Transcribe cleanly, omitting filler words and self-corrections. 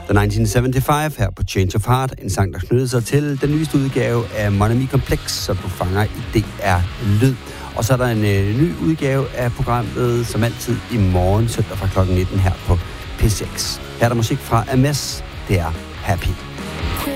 The 1975 her på Change of Heart, en sang, der knyttede sig til den nyeste udgave af Mon Ami Complex, så du fanger i DR Lyd. Og så er der en ny udgave af programmet, som altid i morgen, søndag fra klokken 19 her på P6. Her er der musik fra Ames, det er Happy.